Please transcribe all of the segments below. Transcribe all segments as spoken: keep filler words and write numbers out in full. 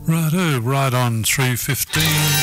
Righto, right on three fifteen.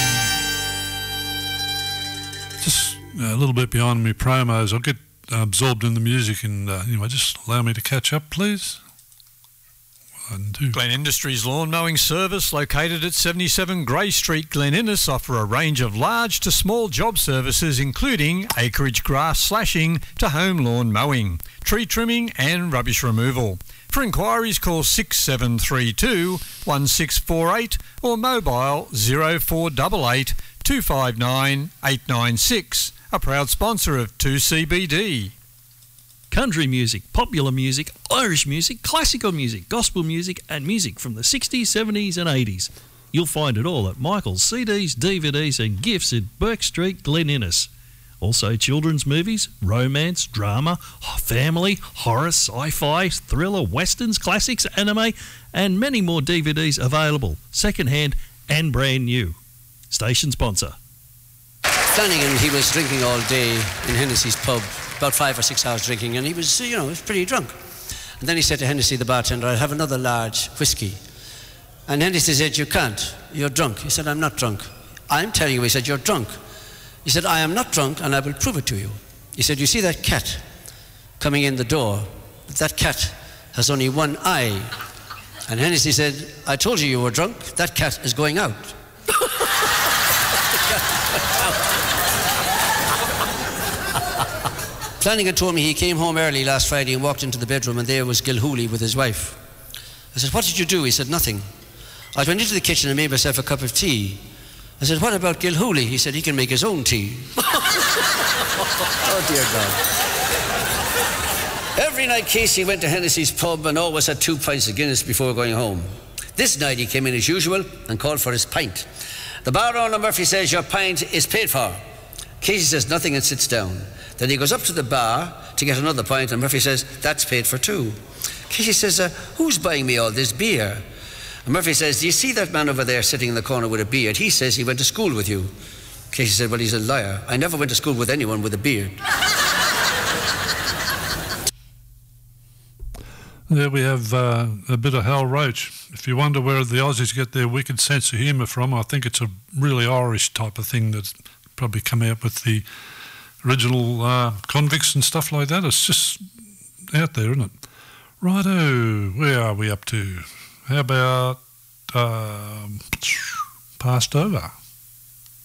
Just a little bit behind me promos. I'll get absorbed in the music and uh, anyway, just allow me to catch up, please. One, two. Glen Industries Lawn Mowing Service, located at seventy-seven Grey Street, Glen Innes, offer a range of large to small job services including acreage grass slashing to home lawn mowing, tree trimming and rubbish removal. For inquiries, call six seven three two, one six four eight or mobile zero four eight eight, two five nine, eight nine six. A proud sponsor of two C B D. Country music, popular music, Irish music, classical music, gospel music and music from the sixties, seventies and eighties. You'll find it all at Michael's C Ds, D V Ds and gifts at Burke Street, Glen Innes. Also children's movies, romance, drama, family, horror, sci-fi, thriller, westerns, classics, anime and many more D V Ds available, second-hand and brand new. Station sponsor. Flanagan, he was drinking all day in Hennessy's pub, about five or six hours drinking, and he was, you know, he was pretty drunk. And then he said to Hennessy, the bartender, I'll have another large whiskey. And Hennessy said, you can't, you're drunk. He said, I'm not drunk. I'm telling you, he said, you're drunk. He said, I am not drunk and I will prove it to you. He said, you see that cat coming in the door? That cat has only one eye. And Hennessy said, I told you you were drunk, that cat is going out. Flanagan told me he came home early last Friday and walked into the bedroom and there was Gilhooly with his wife. I said, what did you do? He said, nothing. I went into the kitchen and made myself a cup of tea. I said, what about Gilhooly? He said, he can make his own tea. Oh, dear God. Every night Casey went to Hennessy's pub and always had two pints of Guinness before going home. This night he came in as usual and called for his pint. The bar owner Murphy says, your pint is paid for. Casey says nothing and sits down. Then he goes up to the bar to get another pint and Murphy says, that's paid for too. Casey says, uh, who's buying me all this beer? And Murphy says, do you see that man over there sitting in the corner with a beard? He says he went to school with you. Casey said, well, he's a liar. I never went to school with anyone with a beard. There we have uh, a bit of Hal Roach. If you wonder where the Aussies get their wicked sense of humour from, I think it's a really Irish type of thing that's probably come out with the original uh, convicts and stuff like that. It's just out there, isn't it? Righto, where are we up to? How about uh, passed over?